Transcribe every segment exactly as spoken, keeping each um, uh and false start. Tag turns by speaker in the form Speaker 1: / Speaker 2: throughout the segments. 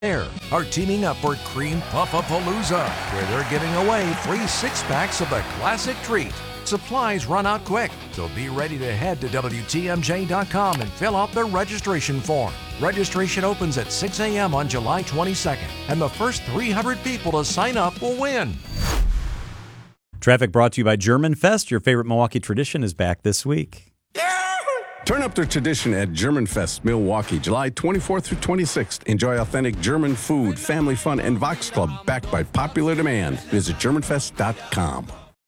Speaker 1: Air are teaming up for Cream Puffapalooza, where they're giving away free six-packs of the classic treat. Supplies run out quick, so be ready to head to W T M J dot com and fill out the registration form. Registration opens at six a.m. on July twenty-second, and the first three hundred people to sign up will win.
Speaker 2: Traffic brought to you by German Fest. Your favorite Milwaukee tradition is back this week.
Speaker 3: Turn up the tradition at German Fest, Milwaukee, July twenty-fourth through twenty-sixth. Enjoy authentic German food, family fun, and Vox Club backed by popular demand. Visit German Fest dot com.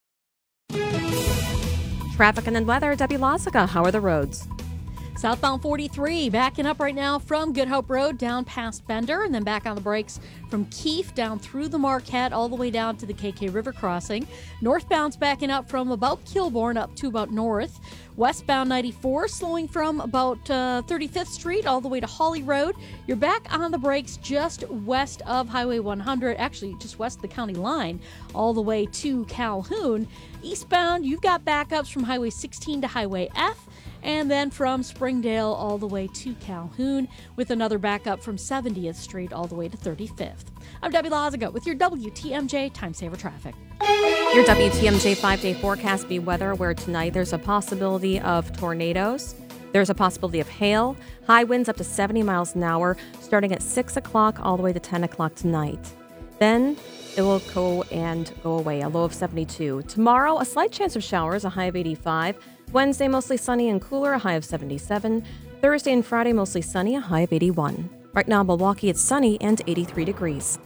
Speaker 4: Traffic and then weather, Debbie Lazica. How are the roads?
Speaker 5: Southbound forty-three, backing up right now from Good Hope Road down past Bender, and then back on the brakes from Keefe down through the Marquette all the way down to the K K River crossing. Northbound's backing up from about Kilbourne up to about North. Westbound ninety-four slowing from about uh, thirty-fifth Street all the way to Hawley Road. You're back on the brakes just west of Highway one hundred, actually just west of the county line, all the way to Calhoun. Eastbound, you've got backups from Highway sixteen to Highway F, and then from Springdale all the way to Calhoun, with another backup from seventieth Street all the way to thirty-fifth. I'm Debbie Lazica with your W T M J Time Saver Traffic.
Speaker 4: Your W T M J five-day forecast be weather, where tonight there's a possibility of tornadoes. There's a possibility of hail. High winds up to seventy miles an hour starting at six o'clock all the way to ten o'clock tonight. Then it will go and go away, a low of seventy-two. Tomorrow, a slight chance of showers, a high of eighty-five. Wednesday, mostly sunny and cooler, a high of seventy-seven. Thursday and Friday, mostly sunny, a high of eighty-one. Right now in Milwaukee, it's sunny and eighty-three degrees.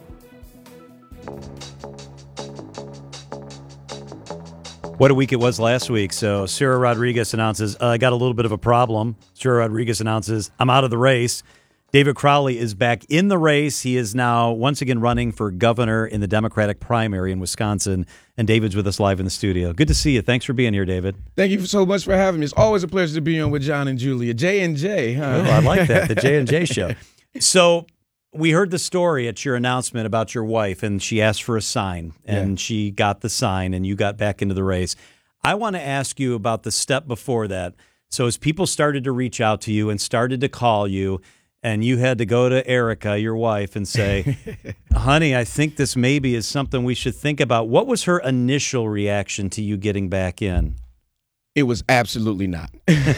Speaker 2: What a week it was last week. So Sarah Rodriguez announces, uh, I got a little bit of a problem. Sarah Rodriguez announces, I'm out of the race. David Crowley is back in the race. He is now once again running for governor in the Democratic primary in Wisconsin. And David's with us live in the studio. Good to see you. Thanks for being here, David.
Speaker 6: Thank you so much for having me. It's always a pleasure to be on with John and Julia. J and J, huh?
Speaker 2: Oh, I like that, the J and J show. So we heard the story at your announcement about your wife, and she asked for a sign, and yeah. she got the sign, and you got back into the race. I want to ask you about the step before that. So as people started to reach out to you and started to call you, and you had to go to Erica, your wife, and say, honey, I think this maybe is something we should think about. What was her initial reaction to you getting back in?
Speaker 6: It was absolutely not,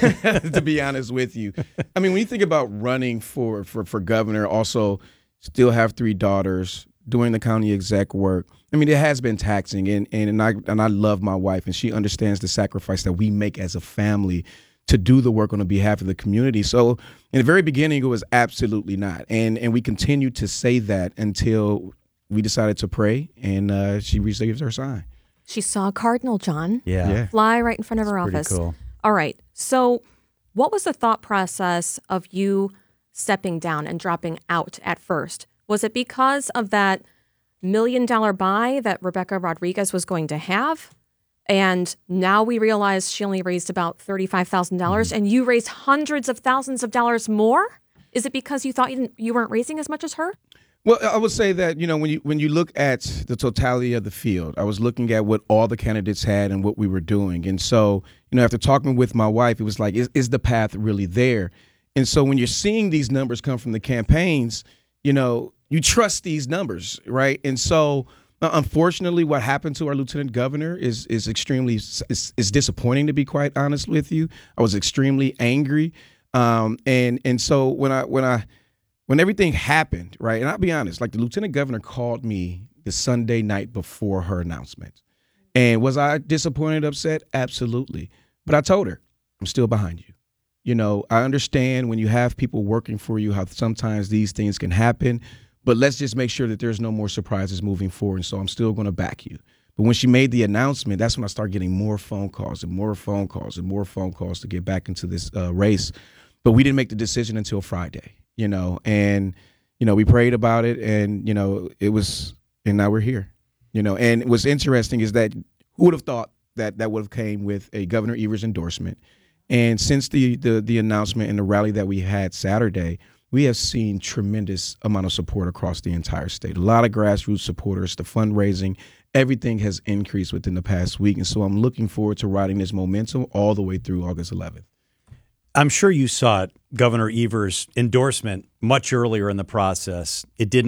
Speaker 6: to be honest with you. I mean, when you think about running for, for, for governor, also still have three daughters, doing the county exec work, I mean, it has been taxing, and, and, and, I, and I love my wife, and she understands the sacrifice that we make as a family to do the work on the behalf of the community. So in the very beginning, it was absolutely not. And and we continued to say that until we decided to pray, and uh, she received her sign.
Speaker 4: She saw a cardinal, John,
Speaker 2: yeah.
Speaker 6: yeah.
Speaker 4: fly right in front of her
Speaker 2: That's
Speaker 4: office.
Speaker 2: Pretty cool.
Speaker 4: All right. So what was the thought process of you stepping down and dropping out at first? Was it because of that million dollar buy that Rebecca Rodriguez was going to have? And now we realize she only raised about thirty-five thousand dollars, mm-hmm. and you raised hundreds of thousands of dollars more? Is it because you thought you, didn't, you weren't raising as much as her?
Speaker 6: Well, I would say that, you know, when you when you look at the totality of the field, I was looking at what all the candidates had and what we were doing. And so, you know, after talking with my wife, it was like, is, is the path really there? And so when you're seeing these numbers come from the campaigns, you know, you trust these numbers, right? And so Uh, unfortunately, what happened to our lieutenant governor is is extremely is, is disappointing, to be quite honest with you. I was extremely angry, um, and and so when I when I when everything happened, right, and I'll be honest, like the lieutenant governor called me the Sunday night before her announcement, and was I disappointed, upset? Absolutely, but I told her, I'm still behind you. You know, I understand when you have people working for you how sometimes these things can happen. But let's just make sure that there's no more surprises moving forward. And so I'm still going to back you. But when she made the announcement, that's when I started getting more phone calls and more phone calls and more phone calls to get back into this uh, race. But we didn't make the decision until Friday, you know, and, you know, we prayed about it, and, you know, it was, and now we're here, you know. And what's interesting is that who would have thought that that would have came with a Governor Evers endorsement. And since the, the, the announcement and the rally that we had Saturday, we have seen tremendous amount of support across the entire state. A lot of grassroots supporters, the fundraising, everything has increased within the past week. And so I'm looking forward to riding this momentum all the way through August eleventh.
Speaker 2: I'm sure you saw it, Governor Evers' endorsement much earlier in the process. It didn't